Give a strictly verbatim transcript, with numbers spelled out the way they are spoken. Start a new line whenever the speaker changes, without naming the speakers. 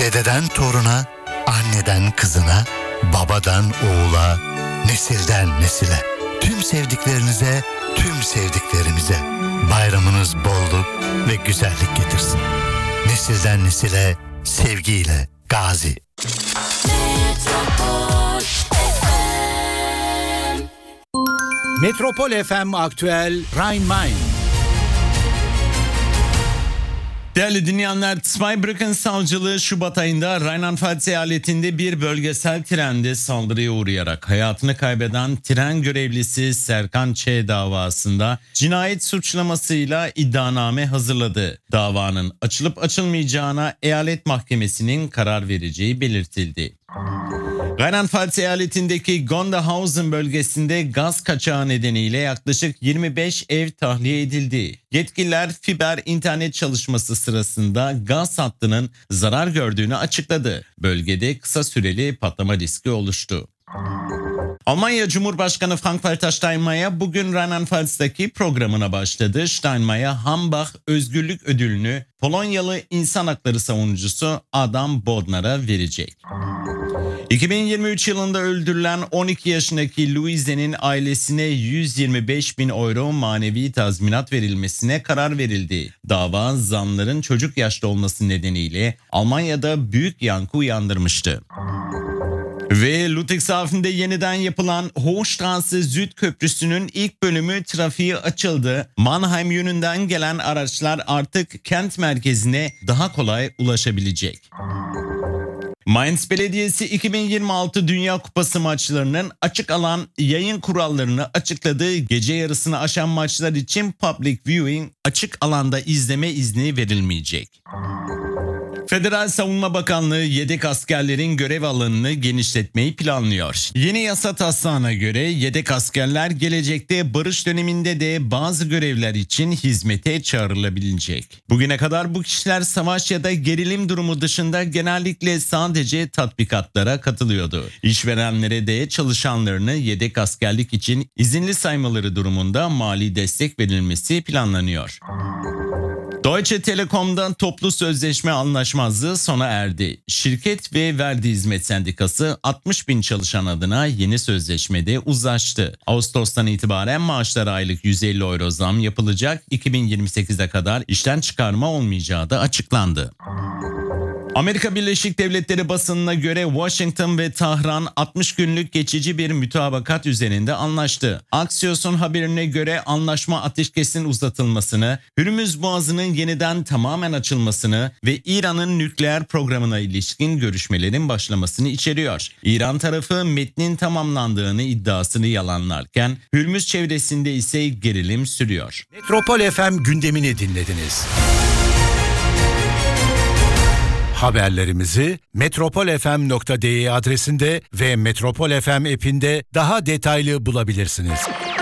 Dededen toruna, anneden kızına, babadan oğula, nesilden nesile. Tüm sevdiklerinize, tüm sevdiklerimize bayramınız bolluk ve güzellik getirsin. Nesilden nesile, sevgiyle Gazi.
Metropol F M.
Metropol F M Aktüel Rhein-Main.
Değerli dinleyenler, Zweibrücken Savcılığı Şubat ayında Rheinland-Pfalz eyaletinde bir bölgesel trende saldırıya uğrayarak hayatını kaybeden tren görevlisi Serkan Ç. davasında cinayet suçlamasıyla iddianame hazırladı. Davanın açılıp açılmayacağına eyalet mahkemesinin karar vereceği belirtildi. Rheinland-Pfalz eyaletindeki Gondahausen bölgesinde gaz kaçağı nedeniyle yaklaşık yirmi beş ev tahliye edildi. Yetkililer fiber internet çalışması sırasında gaz hattının zarar gördüğünü açıkladı. Bölgede kısa süreli patlama riski oluştu. Almanya Cumhurbaşkanı Frank-Walter Steinmeier bugün Rheinland-Pfalz'daki programına başladı. Steinmeier, Hambach Özgürlük Ödülünü Polonyalı insan hakları savunucusu Adam Bodnar'a verecek. iki bin yirmi üç yılında öldürülen on iki yaşındaki Louise'nin ailesine yüz yirmi beş bin euro manevi tazminat verilmesine karar verildi. Dava zanların çocuk yaşta olması nedeniyle Almanya'da büyük yankı uyandırmıştı. Ve Ludwigshafen'de yeniden yapılan Hochstraße Süd Köprüsü'nün ilk bölümü trafiğe açıldı. Mannheim yönünden gelen araçlar artık kent merkezine daha kolay ulaşabilecek. Mainz Belediyesi iki bin yirmi altı Dünya Kupası maçlarının açık alan yayın kurallarını açıkladı. Gece yarısını aşan maçlar için public viewing, açık alanda izleme izni verilmeyecek. Federal Savunma Bakanlığı yedek askerlerin görev alanını genişletmeyi planlıyor. Yeni yasa taslağına göre yedek askerler gelecekte barış döneminde de bazı görevler için hizmete çağrılabilecek. Bugüne kadar bu kişiler savaş ya da gerilim durumu dışında genellikle sadece tatbikatlara katılıyordu. İşverenlere de çalışanlarını yedek askerlik için izinli saymaları durumunda mali destek verilmesi planlanıyor. Deutsche Telekom'dan toplu sözleşme anlaşmazlığı sona erdi. Şirket ve Verdi Hizmet Sendikası altmış bin çalışan adına yeni sözleşmede uzlaştı. Ağustos'tan itibaren maaşlara aylık yüz elli euro zam yapılacak. iki bin yirmi sekize kadar işten çıkarma olmayacağı da açıklandı. Amerika Birleşik Devletleri basınına göre Washington ve Tahran altmış günlük geçici bir mütabakat üzerinde anlaştı. Axios'un haberine göre anlaşma ateşkesin uzatılmasını, Hürmüz Boğazı'nın yeniden tamamen açılmasını ve İran'ın nükleer programına ilişkin görüşmelerin başlamasını içeriyor. İran tarafı metnin tamamlandığını iddiasını yalanlarken Hürmüz çevresinde ise gerilim sürüyor.
Metropol F M gündemini dinlediniz. Haberlerimizi metropol f m nokta d e adresinde ve Metropol F M app'inde daha detaylı bulabilirsiniz.